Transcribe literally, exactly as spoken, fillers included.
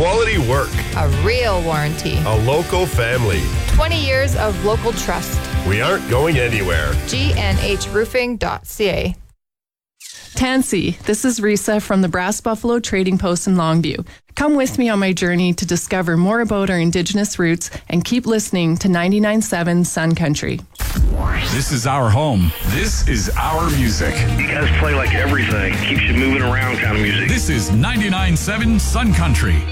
Quality work. A real warranty. A local family. twenty years of local trust. We aren't going anywhere. G N H roofing dot C A. Tansy, this is Risa from the Brass Buffalo Trading Post in Longview. Come with me on my journey to discover more about our Indigenous roots and keep listening to ninety-nine point seven Sun Country. This is our home. This is our music. You guys play like everything. Keeps you moving around kind of music. This is ninety-nine point seven Sun Country.